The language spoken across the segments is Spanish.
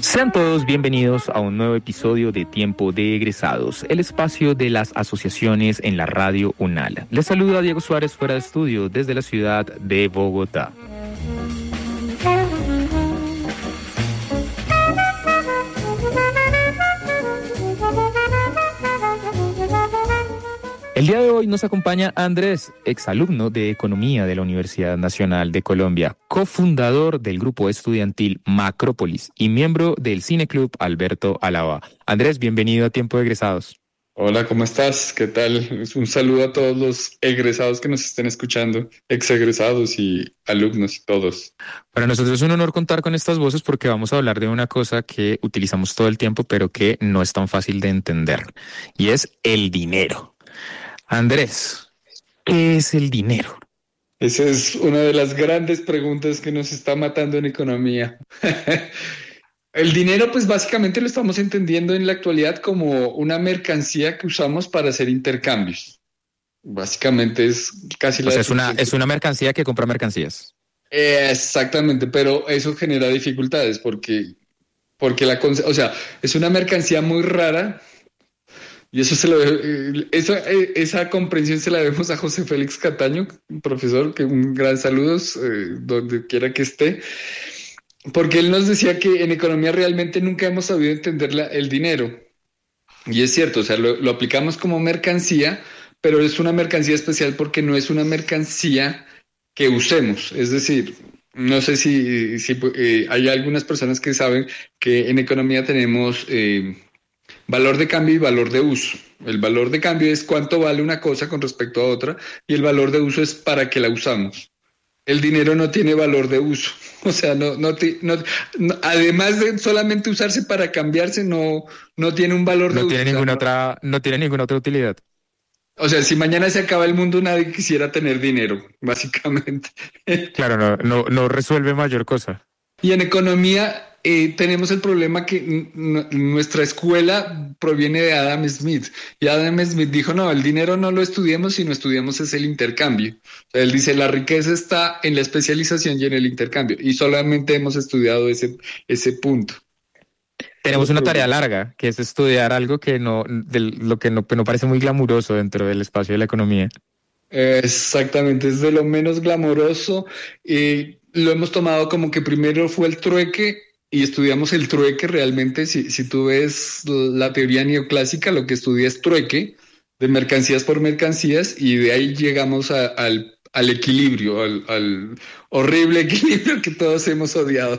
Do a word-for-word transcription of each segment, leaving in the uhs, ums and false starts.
Sean todos bienvenidos a un nuevo episodio de Tiempo de Egresados, el espacio de las asociaciones en la radio UNAL. Les saluda Diego Suárez fuera de estudio desde la ciudad de Bogotá. El día de hoy nos acompaña Andrés, exalumno de Economía de la Universidad Nacional de Colombia, cofundador del grupo estudiantil Macrópolis y miembro del Cineclub Alberto Alaba. Andrés, bienvenido a Tiempo de Egresados. Hola, ¿cómo estás? ¿Qué tal? Un saludo a todos los egresados que nos estén escuchando, exegresados y alumnos y todos. Para nosotros es un honor contar con estas voces porque vamos a hablar de una cosa que utilizamos todo el tiempo, pero que no es tan fácil de entender, y es el dinero. Andrés, ¿qué es el dinero? Esa es una de las grandes preguntas que nos está matando en economía. El dinero, pues básicamente lo estamos entendiendo en la actualidad como una mercancía que usamos para hacer intercambios. Básicamente es casi la... O sea, es una, es una mercancía que compra mercancías. Eh, exactamente, pero eso genera dificultades porque, porque la, o sea, es una mercancía muy rara. Y eso se lo esa, esa comprensión se la debemos a José Félix Cataño, profesor, que un gran saludo eh, donde quiera que esté, porque él nos decía que en economía realmente nunca hemos sabido entender la, el dinero. Y es cierto, o sea, lo, lo aplicamos como mercancía, pero es una mercancía especial porque no es una mercancía que usemos. Es decir, no sé si, si eh, hay algunas personas que saben que en economía tenemos... Eh, valor de cambio y valor de uso. El valor de cambio es cuánto vale una cosa con respecto a otra y el valor de uso es para qué la usamos. El dinero no tiene valor de uso, o sea, no, no, no, no además de solamente usarse para cambiarse, no, no tiene un valor de no uso. Tiene ninguna o sea, otra, no tiene ninguna otra utilidad. O sea, si mañana se acaba el mundo, nadie quisiera tener dinero, básicamente. Claro, no, no, no resuelve mayor cosa. Y en economía eh, tenemos el problema que n- nuestra escuela proviene de Adam Smith. Y Adam Smith dijo, no, el dinero no lo estudiemos, sino estudiamos es el intercambio. O sea, él dice, la riqueza está en la especialización y en el intercambio. Y solamente hemos estudiado ese, ese punto. Tenemos una tarea larga, que es estudiar algo que no, de lo que no, que no parece muy glamuroso dentro del espacio de la economía. Eh, exactamente, es de lo menos glamoroso. Eh, lo hemos tomado como que primero fue el trueque y estudiamos el trueque realmente. Si, si tú ves la teoría neoclásica, lo que estudia es trueque de mercancías por mercancías y de ahí llegamos a, al, al equilibrio, al, al horrible equilibrio que todos hemos odiado.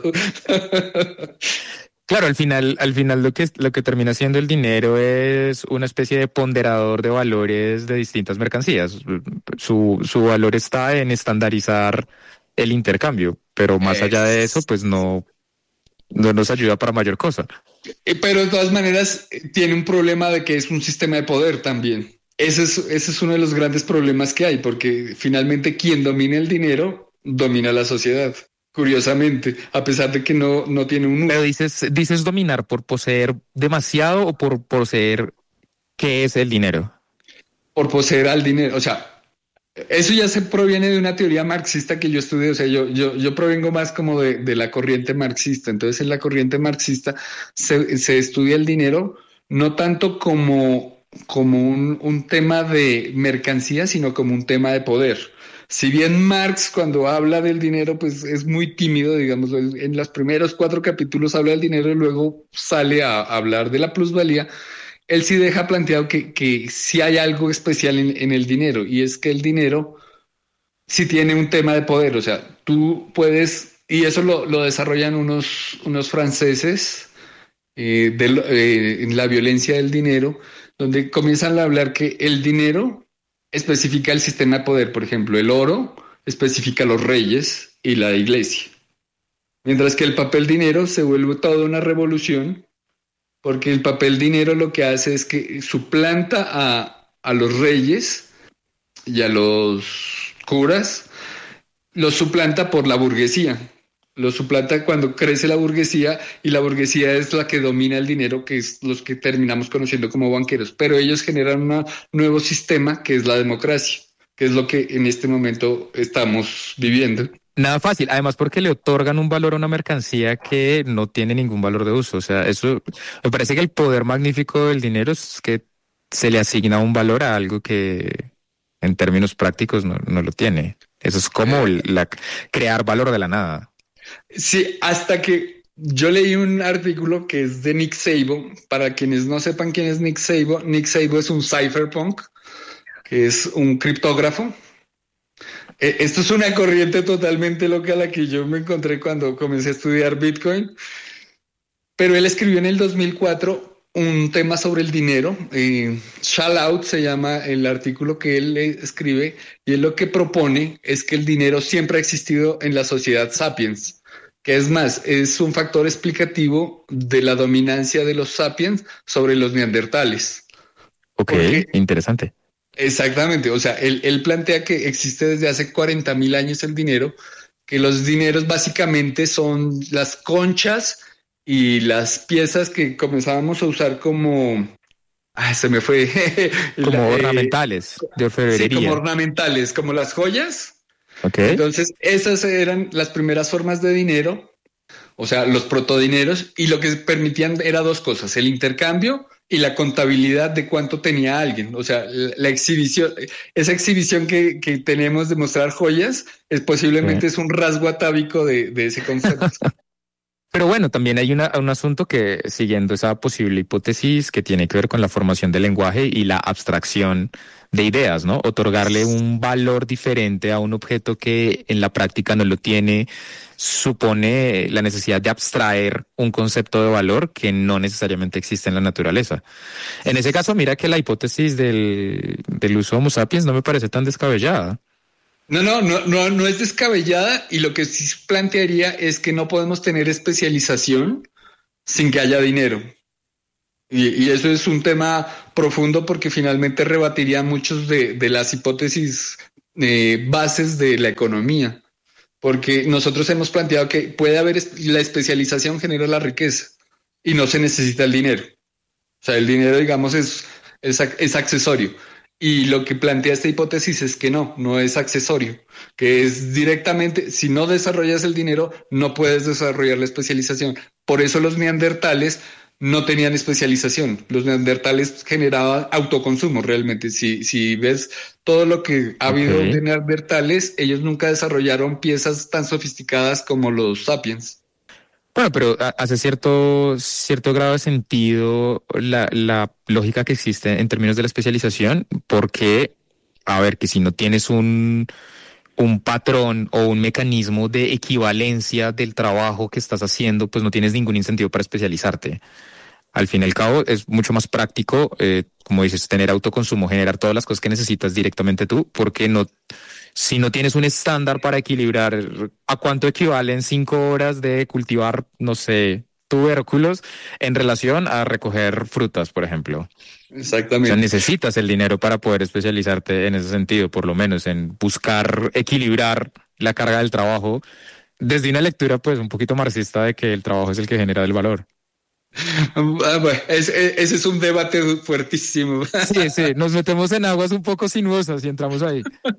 Claro, al final, al final lo que, lo que termina siendo el dinero es una especie de ponderador de valores de distintas mercancías. Su, su valor está en estandarizar el intercambio, pero más allá de eso, pues no, no nos ayuda para mayor cosa. Pero de todas maneras tiene un problema de que es un sistema de poder también. Ese es, ese es uno de los grandes problemas que hay, porque finalmente quien domina el dinero domina la sociedad. Curiosamente, a pesar de que no, no tiene un... Pero dices, dices dominar por poseer demasiado o por poseer qué es el dinero. Por poseer al dinero, o sea, eso ya se proviene de una teoría marxista que yo estudié, o sea, yo, yo, yo provengo más como de, de la corriente marxista. Entonces, en la corriente marxista se, se estudia el dinero no tanto como, como un, un tema de mercancía, sino como un tema de poder. Si bien Marx cuando habla del dinero pues es muy tímido, digamos, en los primeros cuatro capítulos habla del dinero y luego sale a, a hablar de la plusvalía, él sí deja planteado que, que sí hay algo especial en, en el dinero y es que el dinero sí tiene un tema de poder, o sea, tú puedes, y eso lo, lo desarrollan unos, unos franceses eh, de, eh, en la violencia del dinero, donde comienzan a hablar que el dinero especifica el sistema de poder. Por ejemplo, el oro especifica los reyes y la iglesia. Mientras que el papel dinero se vuelve toda una revolución, porque el papel dinero lo que hace es que suplanta a, a los reyes y a los curas, los suplanta por la burguesía. Lo suplanta cuando crece la burguesía y la burguesía es la que domina el dinero, que es los que terminamos conociendo como banqueros. Pero ellos generan un nuevo sistema que es la democracia, que es lo que en este momento estamos viviendo. Nada fácil, además porque le otorgan un valor a una mercancía que no tiene ningún valor de uso. O sea, eso me parece que el poder magnífico del dinero es que se le asigna un valor a algo que en términos prácticos no, no lo tiene. Eso es como la, crear valor de la nada. Sí, hasta que yo leí un artículo que es de Nick Szabo. Para quienes no sepan quién es Nick Szabo, Nick Szabo es un cypherpunk, que es un criptógrafo. Eh, esto es una corriente totalmente loca a la que yo me encontré cuando comencé a estudiar Bitcoin. Pero él escribió en el dos mil cuatro un tema sobre el dinero. Eh, Shall Out se llama el artículo que él escribe, y él lo que propone es que el dinero siempre ha existido en la sociedad sapiens, que es más, es un factor explicativo de la dominancia de los sapiens sobre los neandertales. Ok, Porque, interesante. exactamente, o sea, él, él plantea que existe desde hace cuarenta mil años el dinero, que los dineros básicamente son las conchas y las piezas que comenzábamos a usar como... Ah, se me fue. Como la, ornamentales, eh, de orfebrería. Sí, como ornamentales, como las joyas. Ok. Entonces, esas eran las primeras formas de dinero, o sea, los protodineros, y lo que permitían era dos cosas: el intercambio y la contabilidad de cuánto tenía alguien. O sea, la, la exhibición, esa exhibición que, que tenemos de mostrar joyas, es posiblemente sí. es un rasgo atávico de, de ese concepto. Pero bueno, también hay una, un asunto que, siguiendo esa posible hipótesis, que tiene que ver con la formación del lenguaje y la abstracción de ideas, ¿no? Otorgarle un valor diferente a un objeto que en la práctica no lo tiene, supone la necesidad de abstraer un concepto de valor que no necesariamente existe en la naturaleza. En ese caso, mira que la hipótesis del, del uso Homo sapiens no me parece tan descabellada. No, no, no, no, no es descabellada, y lo que sí plantearía es que no podemos tener especialización sin que haya dinero. Y, y eso es un tema profundo, porque finalmente rebatiría muchos de, de las hipótesis eh, bases de la economía. Porque nosotros hemos planteado que puede haber la especialización genera la riqueza y no se necesita el dinero. O sea, el dinero, digamos, es, es, es accesorio. Y lo que plantea esta hipótesis es que no, no es accesorio, que es directamente, si no desarrollas el dinero, no puedes desarrollar la especialización. Por eso los neandertales no tenían especialización. Los neandertales generaban autoconsumo realmente. Si, si ves todo lo que ha habido okay. de neandertales, ellos nunca desarrollaron piezas tan sofisticadas como los sapiens. Bueno, pero hace cierto, cierto grado de sentido la, la lógica que existe en términos de la especialización, porque, a ver, que si no tienes un, un patrón o un mecanismo de equivalencia del trabajo que estás haciendo, pues no tienes ningún incentivo para especializarte. Al fin y al cabo, es mucho más práctico, eh, como dices, tener autoconsumo, generar todas las cosas que necesitas directamente tú, porque no... Si no tienes un estándar para equilibrar a cuánto equivalen cinco horas de cultivar, no sé, tubérculos en relación a recoger frutas, por ejemplo. Exactamente. O sea, necesitas el dinero para poder especializarte en ese sentido, por lo menos en buscar equilibrar la carga del trabajo desde una lectura pues un poquito marxista de que el trabajo es el que genera el valor. Ah, bueno, ese, ese es un debate fuertísimo. Sí, sí, nos metemos en aguas un poco sinuosas y entramos ahí.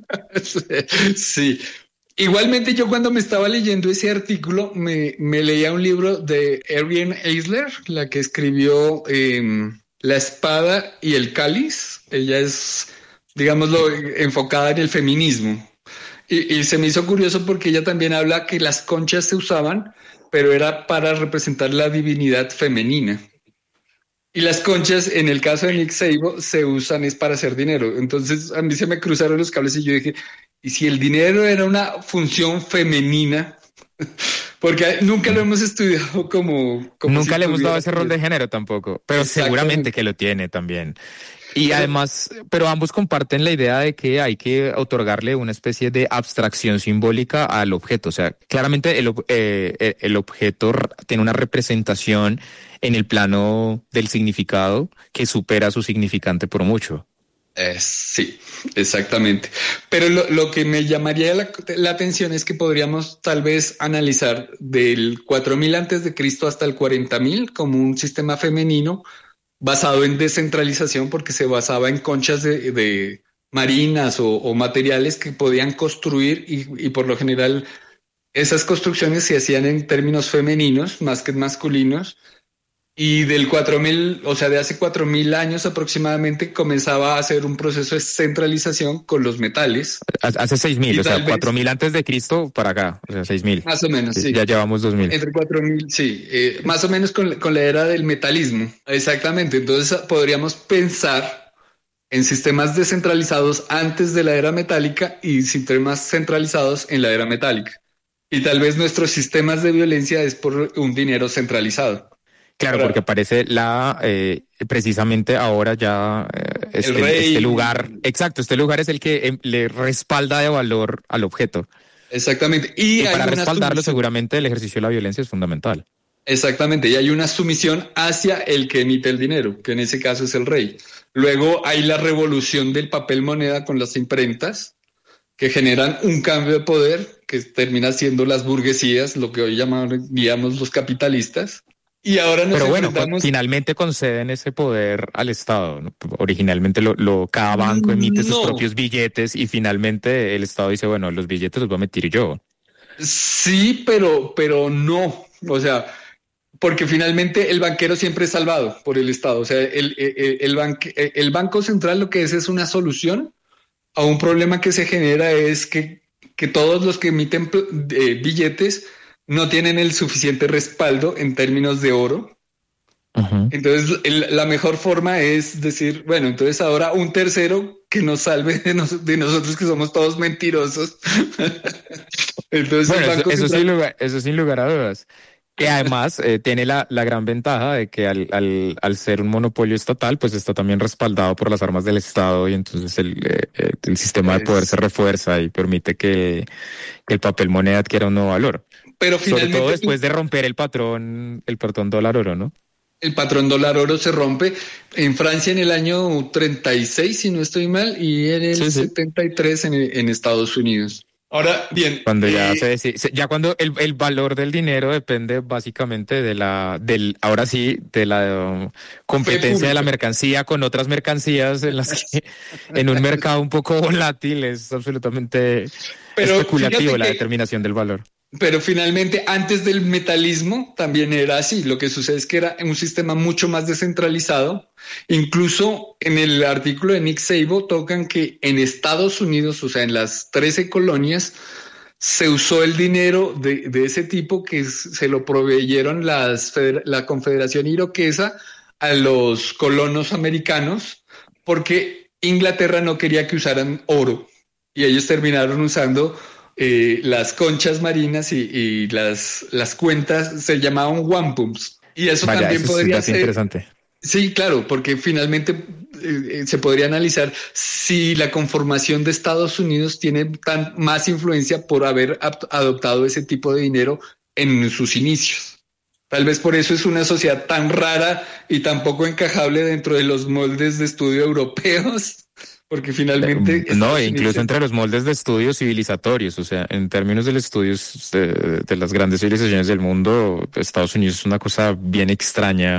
Sí. Igualmente, yo cuando me estaba leyendo ese artículo, me, me leía un libro de Erin Eisler, la que escribió eh, La espada y el cáliz. Ella es, digámoslo, enfocada en el feminismo. Y, y se me hizo curioso porque ella también habla que las conchas se usaban, pero era para representar la divinidad femenina. Y las conchas, en el caso de Nick Szabo, se usan es para hacer dinero. Entonces a mí se me cruzaron los cables y yo dije, ¿y si el dinero era una función femenina? Porque nunca lo hemos estudiado como... como nunca si le hemos dado ese rol de género tampoco, pero seguramente que lo tiene también. Y pero, además, pero ambos comparten la idea de que hay que otorgarle una especie de abstracción simbólica al objeto. O sea, claramente el, eh, el objeto tiene una representación en el plano del significado que supera su significante por mucho. Eh, sí, exactamente. Pero lo, lo que me llamaría la, la atención es que podríamos tal vez analizar del cuatro mil antes de Cristo hasta el cuarenta mil como un sistema femenino basado en descentralización, porque se basaba en conchas de, de marinas o, o materiales que podían construir y, y por lo general esas construcciones se hacían en términos femeninos más que masculinos. Y del cuatro mil, o sea, de hace cuatro mil años aproximadamente, comenzaba a hacer un proceso de centralización con los metales. Hace seis mil, o sea, cuatro mil antes de Cristo para acá, o sea, seis mil. Más o menos, sí. Ya llevamos dos mil. Entre cuatro mil, sí. Eh, más o menos con, con la era del metalismo. Exactamente. Entonces podríamos pensar en sistemas descentralizados antes de la era metálica y sistemas centralizados en la era metálica. Y tal vez nuestros sistemas de violencia es por un dinero centralizado. Claro, porque aparece la, eh, precisamente ahora ya, eh, este, rey, este lugar, exacto, este lugar es el que eh, le respalda de valor al objeto. Exactamente. Y, y para respaldarlo sumisión. Seguramente el ejercicio de la violencia es fundamental. Exactamente, y hay una sumisión hacia el que emite el dinero, que en ese caso es el rey. Luego hay la revolución del papel moneda con las imprentas, que generan un cambio de poder, que termina siendo las burguesías, lo que hoy llamaríamos los capitalistas. Y ahora nos Pero bueno, enfrentamos... finalmente conceden ese poder al Estado, ¿no? Originalmente lo, lo, cada banco emite no. sus propios billetes y finalmente el Estado dice, bueno, los billetes los voy a emitir yo. Sí, pero, pero no. O sea, porque finalmente el banquero siempre es salvado por el Estado. O sea, el, el, el, banque, el Banco Central lo que es es una solución a un problema que se genera es que, que todos los que emiten eh, billetes no tienen el suficiente respaldo en términos de oro. Uh-huh. Entonces, el, la mejor forma es decir, bueno, entonces ahora un tercero que nos salve de, nos, de nosotros que somos todos mentirosos. Entonces, bueno, el banco eso, eso, sin lugar, eso sin lugar a dudas. Que además eh, tiene la, la gran ventaja de que al, al, al ser un monopolio estatal, pues está también respaldado por las armas del Estado y entonces el, eh, el sistema pues, de poder se refuerza y permite que, que el papel moneda adquiera un nuevo valor. Pero finalmente, sobre todo después de romper el patrón, el patrón dólar-oro, ¿no? El patrón dólar-oro se rompe en Francia en el año treinta y seis, si no estoy mal, y en el sí, sí. setenta y tres en, en Estados Unidos. Ahora, bien. Cuando ya eh, se decide, ya cuando el, el valor del dinero depende básicamente de la, del, ahora sí, de la um, competencia de la mercancía con otras mercancías en las que, en un mercado un poco volátil es absolutamente Pero especulativo la que... determinación del valor. Pero finalmente, antes del metalismo también era así. Lo que sucede es que era un sistema mucho más descentralizado. Incluso en el artículo de Nick Szabo tocan que en Estados Unidos, o sea, en las trece colonias, se usó el dinero de, de ese tipo que se lo proveyeron las, la Confederación Iroquesa a los colonos americanos porque Inglaterra no quería que usaran oro y ellos terminaron usando Eh, las conchas marinas y, y las, las cuentas se llamaban wampums. Y eso Vaya, también eso podría ser interesante. Sí, claro, porque finalmente eh, se podría analizar si la conformación de Estados Unidos tiene tan, más influencia por haber adoptado ese tipo de dinero en sus inicios. Tal vez por eso es una sociedad tan rara y tan poco encajable dentro de los moldes de estudio europeos. Porque finalmente... No, incluso entre los moldes de estudios civilizatorios, o sea, en términos de los estudios de, de las grandes civilizaciones del mundo, Estados Unidos es una cosa bien extraña,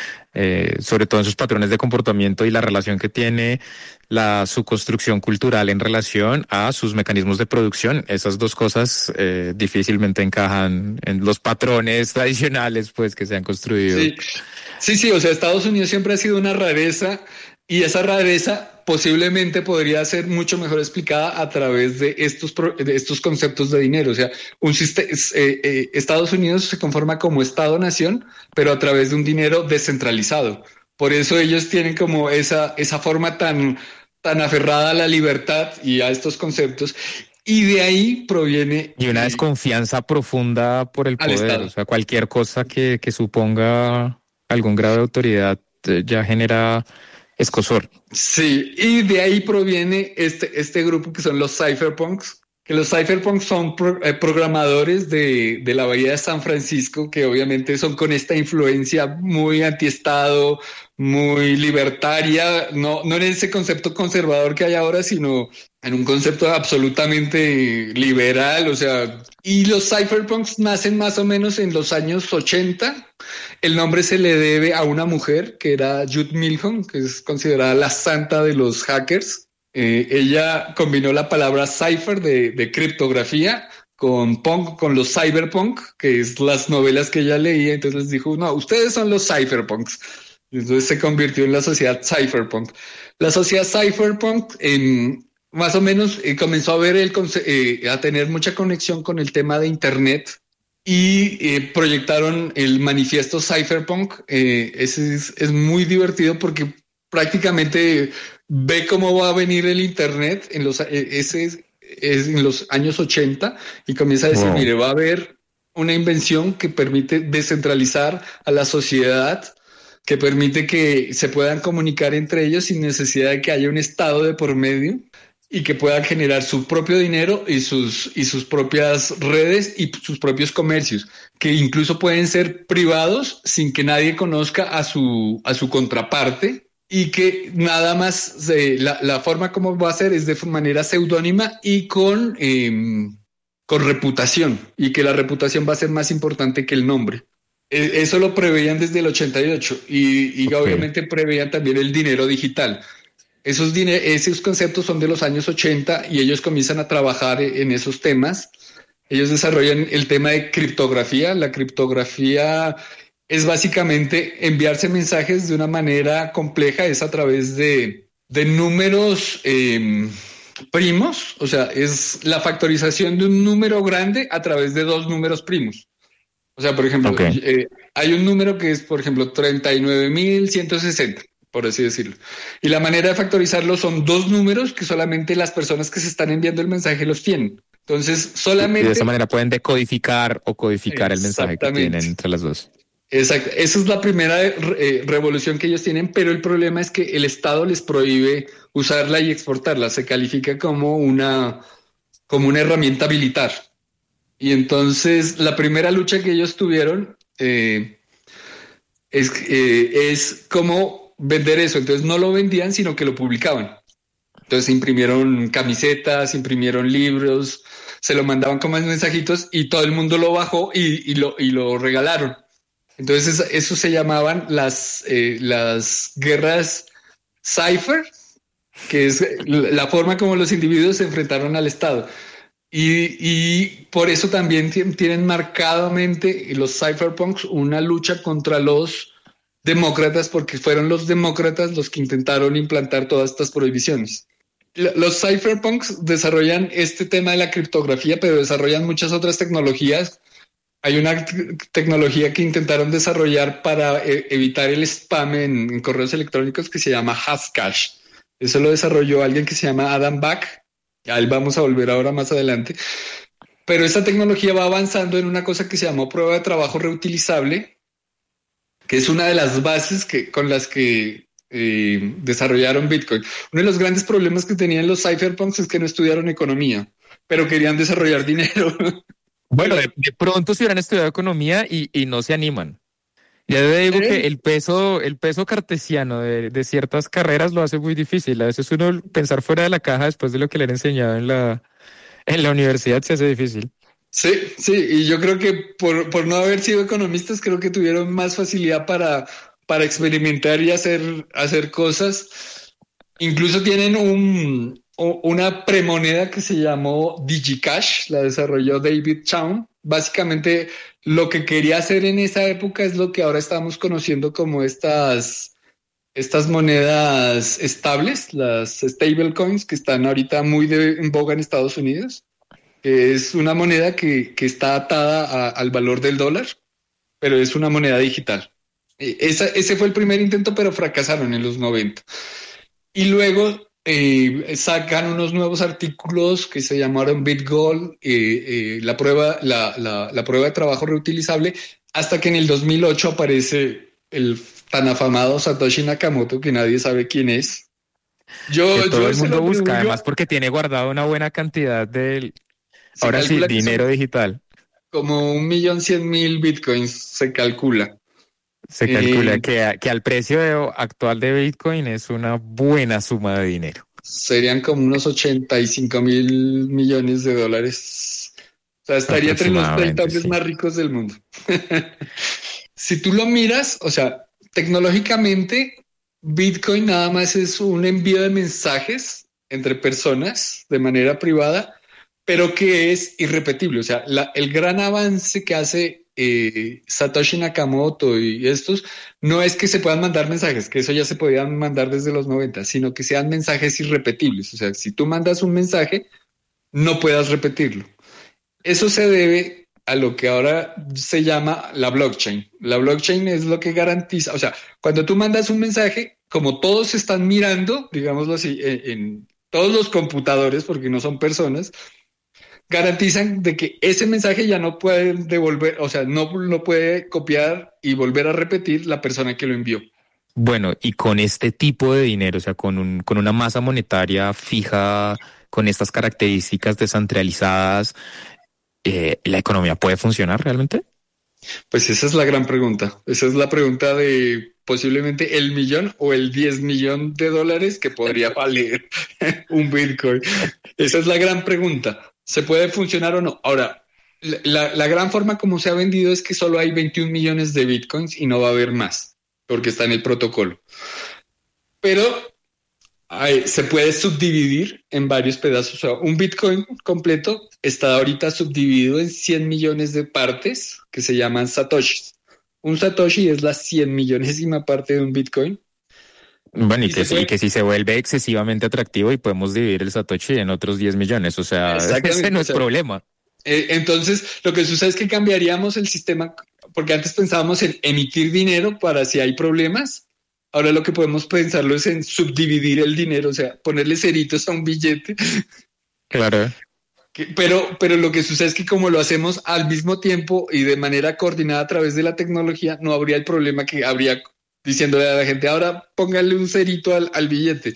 eh, sobre todo en sus patrones de comportamiento y la relación que tiene la, su construcción cultural en relación a sus mecanismos de producción. Esas dos cosas eh, difícilmente encajan en los patrones tradicionales pues que se han construido. Sí, sí, sí, o sea, Estados Unidos siempre ha sido una rareza y esa rareza posiblemente podría ser mucho mejor explicada a través de estos, de estos conceptos de dinero. O sea, un sistema, eh, eh, Estados Unidos se conforma como Estado-nación, pero a través de un dinero descentralizado. Por eso ellos tienen como esa, esa forma tan, tan aferrada a la libertad y a estos conceptos. Y de ahí proviene... Y una desconfianza profunda por el poder. O sea, cualquier cosa que, que suponga algún grado de autoridad eh, ya genera... escosor. Sí, y de ahí proviene este, este grupo que son los cypherpunks, que los cypherpunks son pro, eh, programadores de, de la Bahía de San Francisco, que obviamente son con esta influencia muy antiestado, muy libertaria, no, no en ese concepto conservador que hay ahora, sino en un concepto absolutamente liberal, o sea, y los cypherpunks nacen más o menos en los años ochenta. El nombre se le debe a una mujer que era Jude Milhon, que es considerada la santa de los hackers. Eh, ella combinó la palabra cipher de, de criptografía con punk, con los cyberpunk, que es las novelas que ella leía. Entonces les dijo, no, ustedes son los cypherpunks. Y entonces se convirtió en la sociedad cypherpunk. La sociedad cypherpunk eh, más o menos eh, comenzó a ver el eh, a tener mucha conexión con el tema de internet y eh, proyectaron el manifiesto cypherpunk. Eh, ese es, es muy divertido porque prácticamente ve cómo va a venir el internet en los, eh, ese es, es en los años ochenta y comienza a decir, wow. Mire, va a haber una invención que permite descentralizar a la sociedad, que permite que se puedan comunicar entre ellos sin necesidad de que haya un estado de por medio y que puedan generar su propio dinero y sus, y sus propias redes y sus propios comercios, que incluso pueden ser privados sin que nadie conozca a su, a su contraparte, y que nada más eh, la, la forma como va a ser es de manera seudónima y con, eh, con reputación, y que la reputación va a ser más importante que el nombre. Eso lo preveían desde el ochenta y ocho y, y okay. Obviamente preveían también el dinero digital. Esos, diner- esos conceptos son de los años ochenta y ellos comienzan a trabajar en esos temas. Ellos desarrollan el tema de criptografía. La criptografía es básicamente enviarse mensajes de una manera compleja, es a través de, de números eh, primos, o sea, es la factorización de un número grande a través de dos números primos. O sea, por ejemplo, okay. eh, hay un número que es, por ejemplo, treinta y nueve mil ciento sesenta, por así decirlo. Y la manera de factorizarlo son dos números que solamente las personas que se están enviando el mensaje los tienen. Entonces, solamente... Y de esa manera pueden decodificar o codificar el mensaje que tienen entre las dos. Exacto. Esa es la primera eh, revolución que ellos tienen, pero el problema es que el Estado les prohíbe usarla y exportarla. Se califica como una, como una herramienta militar. Y entonces la primera lucha que ellos tuvieron eh, es, eh, es cómo vender eso. Entonces no lo vendían, sino que lo publicaban. Entonces imprimieron camisetas, imprimieron libros, se lo mandaban como mensajitos y todo el mundo lo bajó y, y, lo, y lo regalaron. Entonces eso se llamaban las, eh, las guerras cipher, que es la forma como los individuos se enfrentaron al Estado. Y, y por eso también tienen marcadamente los cypherpunks una lucha contra los demócratas, porque fueron los demócratas los que intentaron implantar todas estas prohibiciones. Los cypherpunks desarrollan este tema de la criptografía, pero desarrollan muchas otras tecnologías. Hay una tecnología que intentaron desarrollar para evitar el spam en, en correos electrónicos que se llama Hashcash. Eso lo desarrolló alguien que se llama Adam Back. A él vamos a volver ahora más adelante. Pero esta tecnología va avanzando en una cosa que se llamó prueba de trabajo reutilizable, que es una de las bases que, con las que eh, desarrollaron Bitcoin. Uno de los grandes problemas que tenían los cypherpunks es que no estudiaron economía, pero querían desarrollar dinero. Bueno, de, de pronto si hubieran estudiado economía y, y no se animan. Ya te digo ¿Eh? que el peso, el peso cartesiano de, de ciertas carreras lo hace muy difícil. A veces uno pensar fuera de la caja después de lo que le han enseñado en la, en la universidad se hace difícil. Sí, sí, y yo creo que por, por no haber sido economistas, creo que tuvieron más facilidad para, para experimentar y hacer, hacer cosas. Incluso tienen un, una premoneda que se llamó DigiCash, la desarrolló David Chaum. Básicamente lo que quería hacer en esa época es lo que ahora estamos conociendo como estas, estas monedas estables, las stablecoins, que están ahorita muy de, en boga en Estados Unidos, que es una moneda que, que está atada a, al valor del dólar, pero es una moneda digital. Esa, ese fue el primer intento, pero fracasaron en los noventa. Y luego eh, sacan unos nuevos artículos que se llamaron BitGold, eh, eh, la, prueba, la, la, la prueba de trabajo reutilizable, hasta que en el dos mil ocho aparece el tan afamado Satoshi Nakamoto, que nadie sabe quién es. Yo, que todo yo el mundo busca, yo, además porque tiene guardado una buena cantidad de, ahora sí, dinero digital. Como un millón cien mil bitcoins se calcula. Se calcula eh, que, que al precio actual de Bitcoin es una buena suma de dinero. Serían como unos ochenta y cinco mil millones de dólares. O sea, estaría entre los treinta hombres sí. más ricos del mundo. Si tú lo miras, o sea, tecnológicamente, Bitcoin nada más es un envío de mensajes entre personas de manera privada, pero que es irrepetible. O sea, la, el gran avance que hace eh, Satoshi Nakamoto y estos no es que se puedan mandar mensajes, que eso ya se podían mandar desde los noventa, sino que sean mensajes irrepetibles. O sea, si tú mandas un mensaje, no puedas repetirlo. Eso se debe a lo que ahora se llama la blockchain. La blockchain es lo que garantiza, o sea, cuando tú mandas un mensaje, como todos están mirando, digámoslo así, en, en todos los computadores, porque no son personas, garantizan de que ese mensaje ya no puede devolver, o sea, no lo puede copiar y volver a repetir la persona que lo envió. Bueno, y con este tipo de dinero, o sea, con un, con una masa monetaria fija, con estas características descentralizadas, eh, ¿la economía puede funcionar realmente? Pues esa es la gran pregunta. Esa es la pregunta de posiblemente el millón o el diez millón de dólares que podría valer un Bitcoin. Esa es la gran pregunta. ¿Se puede funcionar o no? Ahora, la, la gran forma como se ha vendido es que solo hay veintiún millones de Bitcoins y no va a haber más, porque está en el protocolo. Pero ay, se puede subdividir en varios pedazos. O sea, un Bitcoin completo está ahorita subdividido en cien millones de partes que se llaman satoshis. Un satoshi es la cien millonésima parte de un Bitcoin. Bueno, y, y, que, puede... y que si se vuelve excesivamente atractivo y podemos dividir el satoshi en otros diez millones, o sea, ese no es o sea, problema. Eh, entonces, lo que sucede es que cambiaríamos el sistema, porque antes pensábamos en emitir dinero para si hay problemas. Ahora lo que podemos pensarlo es en subdividir el dinero, o sea, ponerle ceritos a un billete. Claro. Pero, pero lo que sucede es que como lo hacemos al mismo tiempo y de manera coordinada a través de la tecnología, no habría el problema que habría diciéndole a la gente, ahora póngale un cerito al, al billete.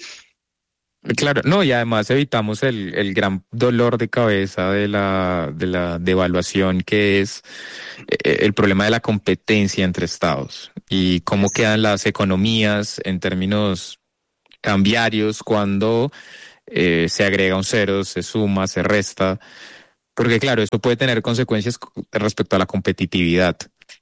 Claro, no, y además evitamos el, el gran dolor de cabeza de la, de la devaluación, que es el problema de la competencia entre estados y cómo quedan las economías en términos cambiarios cuando eh, se agrega un cero, se suma, se resta, porque claro, eso puede tener consecuencias respecto a la competitividad.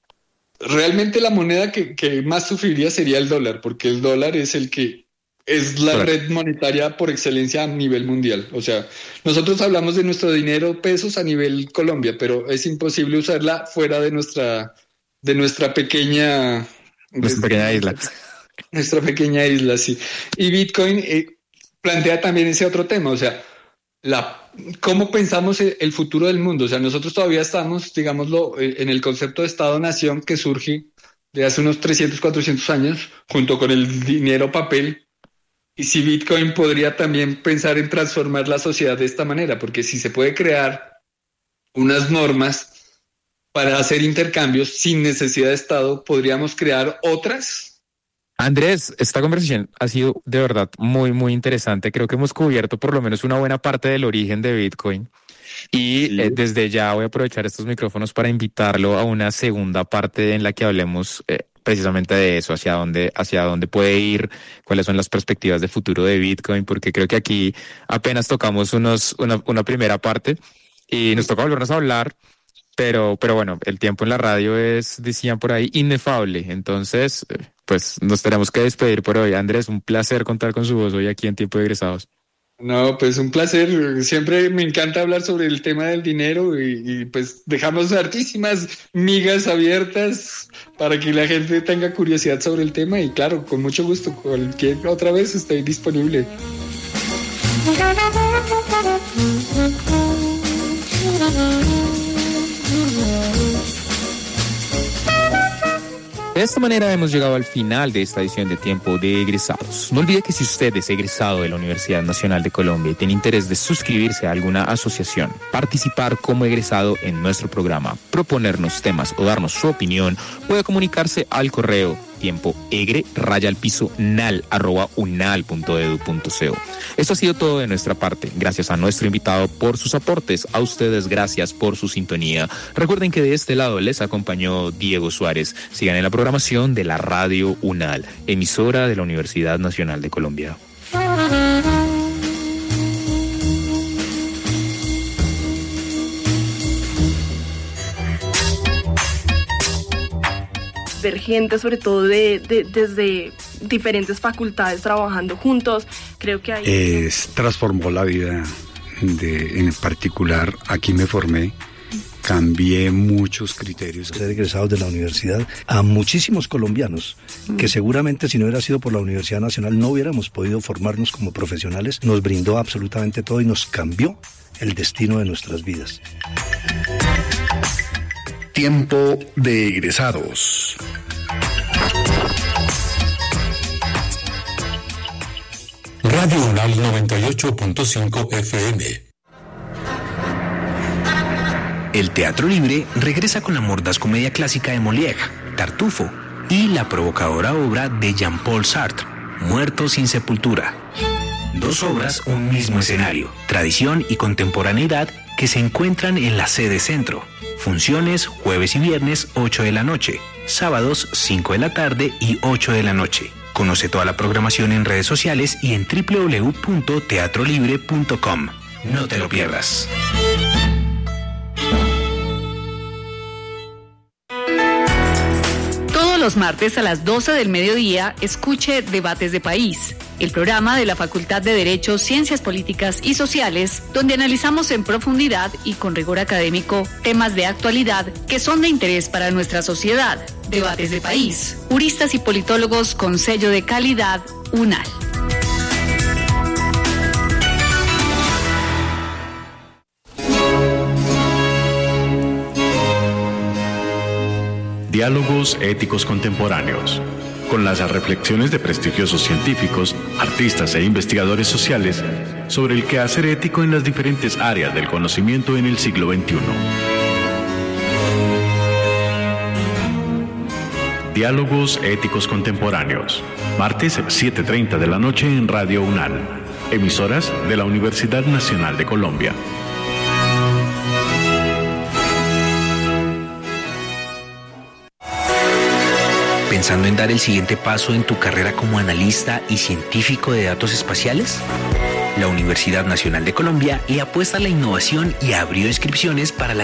Realmente la moneda que, que más sufriría sería el dólar, porque el dólar es el que es la claro. red monetaria por excelencia a nivel mundial. O sea, nosotros hablamos de nuestro dinero, pesos a nivel Colombia, pero es imposible usarla fuera de nuestra, de nuestra pequeña... Nuestra pequeña isla. Nuestra pequeña isla, sí. Y Bitcoin eh, plantea también ese otro tema, o sea, la, cómo pensamos el futuro del mundo. O sea, nosotros todavía estamos, digámoslo, en el concepto de Estado-Nación que surge de hace unos trescientos, cuatrocientos años, junto con el dinero papel. Y si Bitcoin podría también pensar en transformar la sociedad de esta manera, porque si se puede crear unas normas para hacer intercambios sin necesidad de Estado, podríamos crear otras. Andrés, esta conversación ha sido de verdad muy, muy interesante. Creo que hemos cubierto por lo menos una buena parte del origen de Bitcoin. Y sí. eh, desde ya voy a aprovechar estos micrófonos para invitarlo a una segunda parte en la que hablemos eh, precisamente de eso, hacia dónde, hacia dónde puede ir, cuáles son las perspectivas de futuro de Bitcoin, porque creo que aquí apenas tocamos unos, una, una primera parte y nos toca volvernos a hablar. Pero, pero bueno, el tiempo en la radio es, decían por ahí, inefable. Entonces, pues nos tenemos que despedir por hoy. Andrés, un placer contar con su voz hoy aquí en Tiempo de Egresados. No, pues un placer. Siempre me encanta hablar sobre el tema del dinero y, y pues dejamos hartísimas migas abiertas para que la gente tenga curiosidad sobre el tema y claro, con mucho gusto, cualquier otra vez estoy disponible. De esta manera hemos llegado al final de esta edición de Tiempo de Egresados. No olvide que si usted es egresado de la Universidad Nacional de Colombia y tiene interés de suscribirse a alguna asociación, participar como egresado en nuestro programa, proponernos temas o darnos su opinión, puede comunicarse al correo tiempoegre raya al piso nal arroba unal punto edu punto co. Esto ha sido todo de nuestra parte. Gracias a nuestro invitado por sus aportes. A ustedes gracias por su sintonía. Recuerden que de este lado les acompañó Diego Suárez. Sigan en la programación de la Radio UNAL, emisora de la Universidad Nacional de Colombia. Ver gente, sobre todo de, de, desde diferentes facultades trabajando juntos, creo que ahí... Es, transformó la vida de, en particular, aquí me formé, cambié muchos criterios. Ser egresados de la universidad a muchísimos colombianos que seguramente si no hubiera sido por la Universidad Nacional no hubiéramos podido formarnos como profesionales. Nos brindó absolutamente todo y nos cambió el destino de nuestras vidas. Tiempo de egresados. Radio UNAL noventa y ocho punto cinco F M. El Teatro Libre regresa con la mordaz comedia clásica de Molière, Tartufo, y la provocadora obra de Jean-Paul Sartre, Muertos sin sepultura. Dos obras, un mismo escenario, tradición y contemporaneidad que se encuentran en la sede centro. Funciones jueves y viernes ocho de la noche, sábados cinco de la tarde y ocho de la noche. Conoce toda la programación en redes sociales y en doble u doble u doble u punto teatro libre punto com. No te lo pierdas. Los martes a las doce del mediodía, escuche Debates de País, el programa de la Facultad de Derecho, Ciencias Políticas y Sociales, donde analizamos en profundidad y con rigor académico temas de actualidad que son de interés para nuestra sociedad. Debates de País, juristas y politólogos con sello de calidad UNAL. Diálogos éticos contemporáneos, con las reflexiones de prestigiosos científicos, artistas e investigadores sociales sobre el quehacer ético en las diferentes áreas del conocimiento en el siglo veintiuno. Diálogos éticos contemporáneos, martes siete y treinta de la noche en Radio UNAL, emisoras de la Universidad Nacional de Colombia. ¿Pensando en dar el siguiente paso en tu carrera como analista y científico de datos espaciales? La Universidad Nacional de Colombia le apuesta a la innovación y abrió inscripciones para la